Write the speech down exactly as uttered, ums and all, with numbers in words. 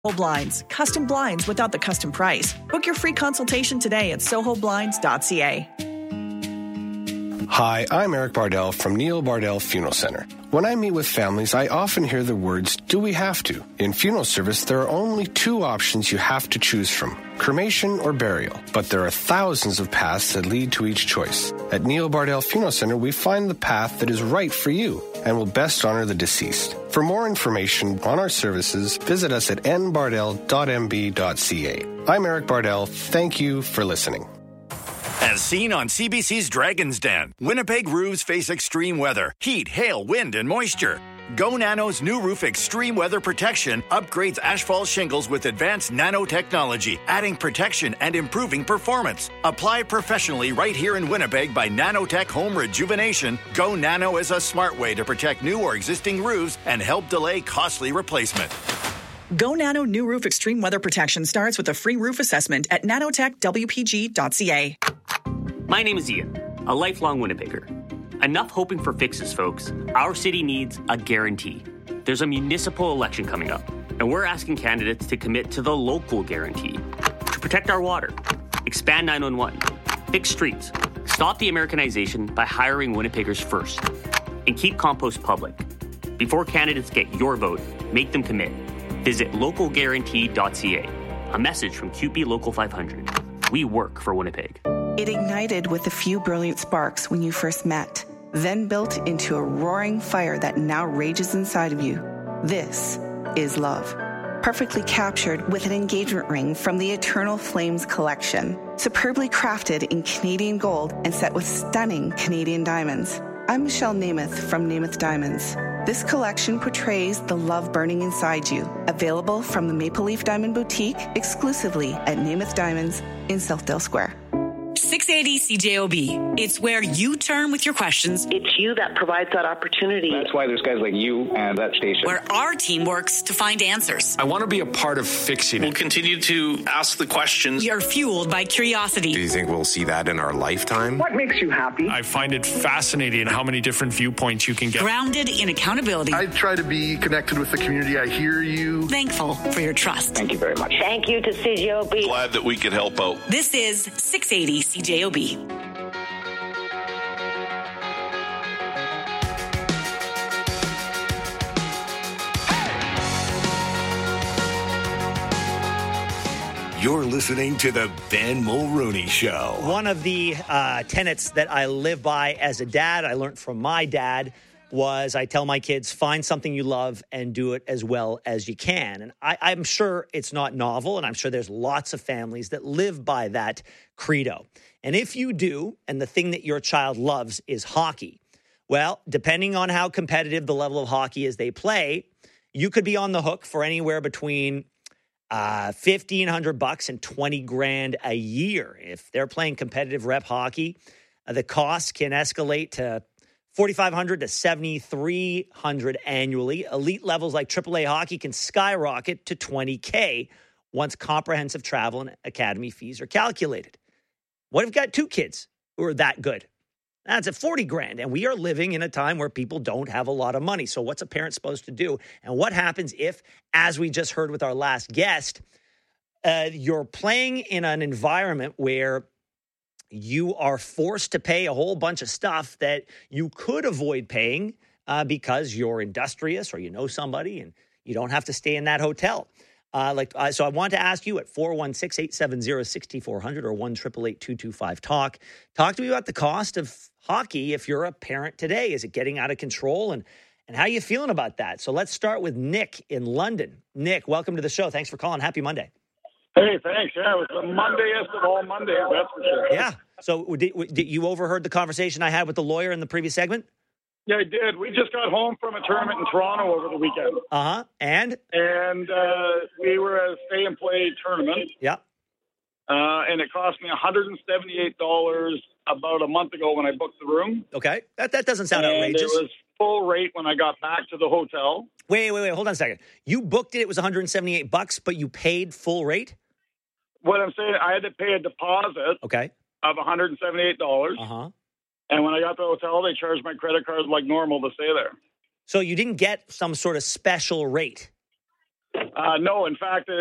Soho Blinds, custom blinds without the custom price. Book your free consultation today at soho blinds dot c a. Hi, I'm Eric Bardell from Neil Bardell Funeral Center. When I meet with families, I often hear the words, do we have to? In funeral service, there are only two options you have to choose from, cremation or burial. But there are thousands of paths that lead to each choice. At Neil Bardell Funeral Center, we find the path that is right for you and will best honor the deceased. For more information on our services, visit us at n bardell dot m b dot c a. I'm Eric Bardell. Thank you for listening. As seen on C B C's Dragon's Den, Winnipeg roofs face extreme weather, heat, hail, wind, and moisture. Go Nano's new roof extreme weather protection upgrades asphalt shingles with advanced nanotechnology, adding protection and improving performance. Apply professionally right here in Winnipeg by Nanotech Home Rejuvenation. Go Nano is a smart way to protect new or existing roofs and help delay costly replacement. Go Nano New Roof Extreme Weather Protection starts with a free roof assessment at nanotech w p g dot c a. My name is Ian, a lifelong Winnipegger. Enough hoping for fixes, folks. Our city needs a guarantee. There's a municipal election coming up, and we're asking candidates to commit to the local guarantee. To protect our water, expand nine one one, fix streets, stop the Americanization by hiring Winnipeggers first, and keep compost public. Before candidates get your vote, make them commit. Visit local guarantee dot c a. A message from Q P Local five hundred. We work for Winnipeg. It ignited with a few brilliant sparks when you first met, then built into a roaring fire that now rages inside of you. This is love. Perfectly captured with an engagement ring from the Eternal Flames collection, superbly crafted in Canadian gold and set with stunning Canadian diamonds. I'm Michelle Namath from Namath Diamonds. This collection portrays the love burning inside you. Available from the Maple Leaf Diamond Boutique exclusively at Namath Diamonds in Southdale Square. six eighty C J O B. It's where you turn with your questions. It's you that provides that opportunity. That's why there's guys like you and that station. Where our team works to find answers. I want to be a part of fixing it. We'll continue to ask the questions. You're fueled by curiosity. Do you think we'll see that in our lifetime? What makes you happy? I find it fascinating how many different viewpoints you can get. Grounded in accountability. I try to be connected with the community. I hear you. Thankful for your trust. Thank you very much. Thank you to C J O B. Glad that we could help out. This is six eighty C J O B. You're listening to the Ben Mulrooney Show. One of the uh, tenets that I live by as a dad, I learned from my dad, was I tell my kids, find something you love and do it as well as you can. And I, I'm sure it's not novel, and I'm sure there's lots of families that live by that credo. And if you do, and the thing that your child loves is hockey, well, depending on how competitive the level of hockey is they play, you could be on the hook for anywhere between Uh, fifteen hundred bucks and twenty grand a year. If they're playing competitive rep hockey, uh, the cost can escalate to forty-five hundred to seventy-three hundred annually. Elite levels like triple A hockey can skyrocket to twenty K once comprehensive travel and academy fees are calculated. What if you've got two kids who are that good? That's at forty grand. And we are living in a time where people don't have a lot of money. So what's a parent supposed to do? And what happens if, as we just heard with our last guest, uh, you're playing in an environment where you are forced to pay a whole bunch of stuff that you could avoid paying uh, because you're industrious or you know somebody and you don't have to stay in that hotel. Uh, like uh, so I want to ask you at four one six, eight seven zero, six four zero zero or one eight eight eight, two two five, talk. Talk to me about the cost of hockey if you're a parent today. Is it getting out of control? And, and how are you feeling about that? So let's start with Nick in London. Nick, welcome to the show. Thanks for calling. Happy Monday. Hey, thanks. Yeah, it was the Mondayest of all Mondays, that's for sure. Yeah. So did, did you overheard the conversation I had with the lawyer in the previous segment? Yeah, I did. We just got home from a tournament in Toronto over the weekend. Uh-huh. And? And uh, we were at a stay-and-play tournament. Yeah. Uh, and it cost me one hundred seventy-eight dollars about a month ago when I booked the room. Okay. That that doesn't sound and outrageous. it was full rate when I got back to the hotel. Wait, wait, wait. Hold on a second. You booked it. It was one hundred seventy-eight bucks, but you paid full rate? What I'm saying, I had to pay a deposit okay. of one hundred seventy-eight dollars. Uh-huh. And when I got to the hotel, they charged my credit card like normal to stay there. So you didn't get some sort of special rate? Uh, no, in fact,